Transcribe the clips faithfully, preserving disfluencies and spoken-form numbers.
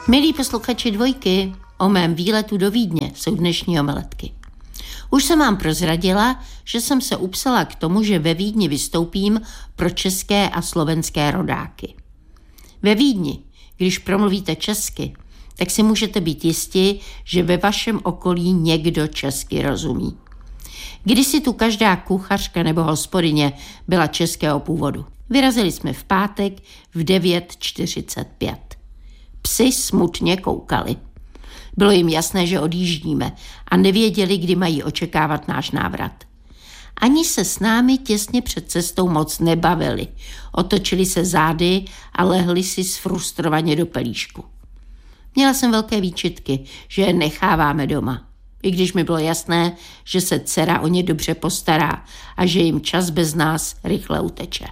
Milí posluchači Dvojky, o mém výletu do Vídně jsou dnešní omeletky. Už jsem vám prozradila, že jsem se upsala k tomu, že ve Vídni vystoupím pro české a slovenské rodáky. Ve Vídni, když promluvíte česky, tak si můžete být jistí, že ve vašem okolí někdo česky rozumí. Kdysi tu každá kuchařka nebo hospodyně byla českého původu. Vyrazili jsme v pátek v devět čtyřicet pět. Psi smutně koukali. Bylo jim jasné, že odjíždíme a nevěděli, kdy mají očekávat náš návrat. Ani se s námi těsně před cestou moc nebavili. Otočili se zády a lehli si sfrustrovaně do pelíšku. Měla jsem velké výčitky, že je necháváme doma. I když mi bylo jasné, že se dcera o ně dobře postará a že jim čas bez nás rychle uteče.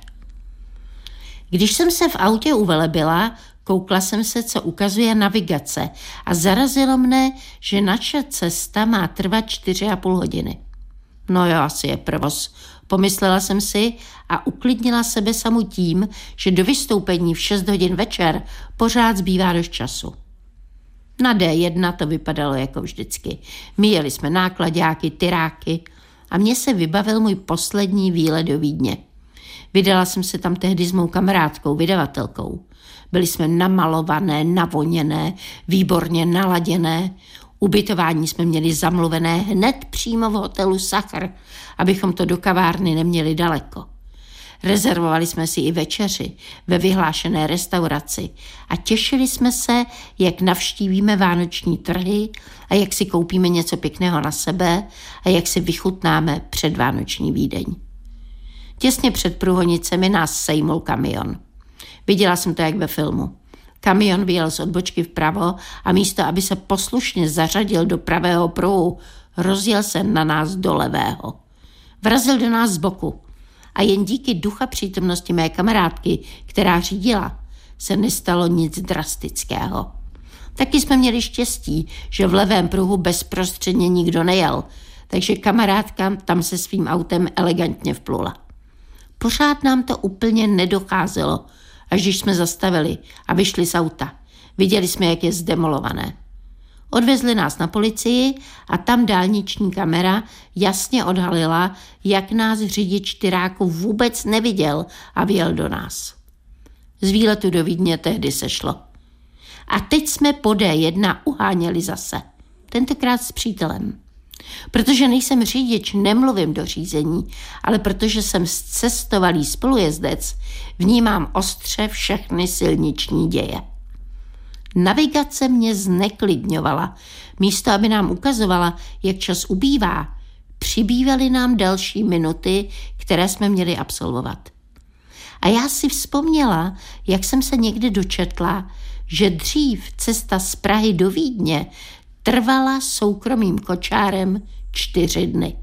Když jsem se v autě uvelebila, koukla jsem se, co ukazuje navigace a zarazilo mne, že naše cesta má trvat čtyři a půl hodiny. No jo, asi je provoz, pomyslela jsem si a uklidnila sebe samu tím, že do vystoupení v šest hodin večer pořád zbývá dost času. Na dé jedna to vypadalo jako vždycky. Míjeli jsme náklaďáky, tyráky a mně se vybavil můj poslední výlet do Vídně. Vydala jsem se tam tehdy s mou kamarádkou, vydavatelkou. Byli jsme namalované, navoněné, výborně naladěné. Ubytování jsme měli zamluvené hned přímo v hotelu Sachr, abychom to do kavárny neměli daleko. Rezervovali jsme si i večeři ve vyhlášené restauraci a těšili jsme se, jak navštívíme vánoční trhy a jak si koupíme něco pěkného na sebe a jak si vychutnáme předvánoční Vídeň. Těsně před Průhonicemi nás sejmul kamion. Viděla jsem to jak ve filmu. Kamion vyjel z odbočky vpravo a místo, aby se poslušně zařadil do pravého pruhu, rozjel se na nás do levého. Vrazil do nás z boku a jen díky ducha přítomnosti mé kamarádky, která řídila, se nestalo nic drastického. Taky jsme měli štěstí, že v levém pruhu bezprostředně nikdo nejel, takže kamarádka tam se svým autem elegantně vplula. Pořád nám to úplně nedocházelo, až když jsme zastavili a vyšli z auta. Viděli jsme, jak je zdemolované. Odvezli nás na policii a tam dálniční kamera jasně odhalila, jak nás řidič tyráku vůbec neviděl a vjel do nás. Z výletu do Vídně tehdy sešlo. A teď jsme po dé jedna uháněli zase. Tentokrát s přítelem. Protože nejsem řidič, nemluvím do řízení, ale protože jsem zcestovalý spolujezdec, vnímám ostře všechny silniční děje. Navigace mě zneklidňovala. Místo, aby nám ukazovala, jak čas ubývá, přibývaly nám další minuty, které jsme měli absolvovat. A já si vzpomněla, jak jsem se někdy dočetla, že dřív cesta z Prahy do Vídně trvala soukromým kočárem čtyři dny.